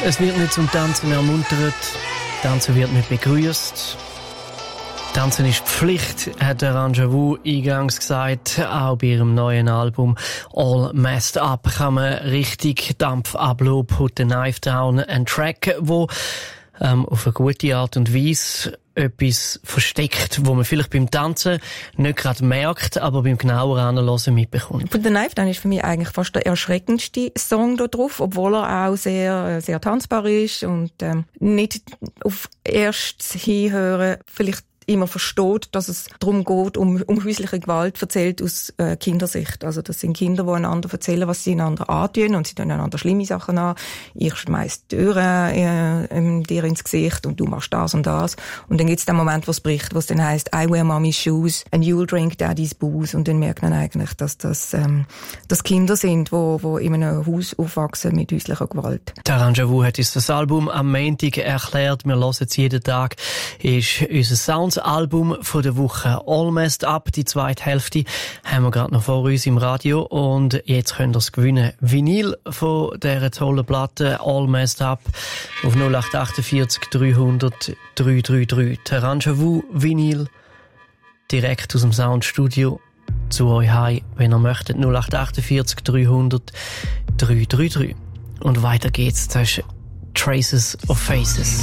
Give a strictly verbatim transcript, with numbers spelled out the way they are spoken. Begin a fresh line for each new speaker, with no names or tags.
Es wird nicht zum Tanzen ermuntert, Tanzen wird nicht begrüßt. Tanzen ist Pflicht, hat der Ranjavu eingangs gesagt. Auch bei ihrem neuen Album All Messed Up kann man richtig Dampf ablassen. Put the Knife Down, ein Track, wo ähm, auf eine gute Art und Weise etwas versteckt, wo man vielleicht beim Tanzen nicht gerade merkt, aber beim genaueren Anhören mitbekommt.
Put the Knife Down ist für mich eigentlich fast der erschreckendste Song da drauf, obwohl er auch sehr, sehr tanzbar ist und ähm, nicht auf erstes Hinhören vielleicht immer versteht, dass es darum geht, um, um häusliche Gewalt, erzählt aus äh, Kindersicht. Also das sind Kinder, die einander erzählen, was sie einander antun, und sie tun einander schlimme Sachen an. Ich schmeiss die Türen äh, äh, dir ins Gesicht und du machst das und das. Und dann gibt's den Moment, wo es bricht, wo es dann heisst, I wear mommy's shoes and you'll drink daddy's booze. Und dann merkt man eigentlich, dass das, ähm, dass Kinder sind, die, die in einem Haus aufwachsen mit häuslicher Gewalt.
Der Ranjavu hat uns das Album am Montag erklärt. Wir hören es jeden Tag. Ist unser Sound Album von der Woche All Messed Up. Die zweite Hälfte haben wir gerade noch vor uns im Radio und jetzt könnt ihr es gewinnen. Vinyl von dieser tollen Platte All Messed Up auf null acht achtundvierzig dreihundert dreihundertdreiunddreißig. Der Ranjavu Vinyl direkt aus dem Soundstudio zu euch heim, wenn ihr möchtet. null acht achtundvierzig dreihundert dreihundertdreiunddreißig. Und weiter geht's. Das ist Traces of Faces.